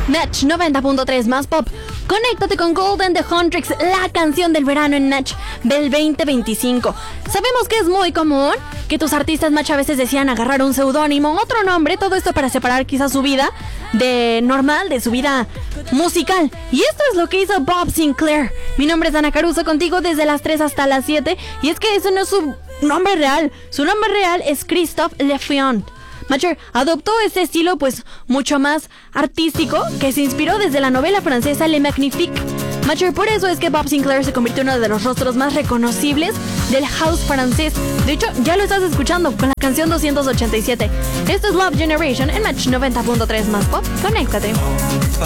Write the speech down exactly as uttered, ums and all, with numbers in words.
Match noventa punto tres más pop. Conéctate con Golden The Huntrix, la canción del verano en Match del veinte veinticinco. Sabemos que es muy común que tus artistas Match a veces decían agarrar un seudónimo, otro nombre, todo esto para separar quizás su vida de normal, de su vida musical. Y esto es lo que hizo Bob Sinclair. Mi nombre es Ana Caruso, contigo desde las tres hasta las siete. Y es que eso no es su nombre real. Su nombre real es Christophe Leffion. Matcher adoptó este estilo pues mucho más artístico que se inspiró desde la novela francesa Le Magnifique. Matcher, por eso es que Bob Sinclair se convirtió en uno de los rostros más reconocibles del house francés. De hecho, ya lo estás escuchando con la canción doscientos ochenta y siete. Esto es Love Generation en Match noventa punto tres más pop. Conéctate.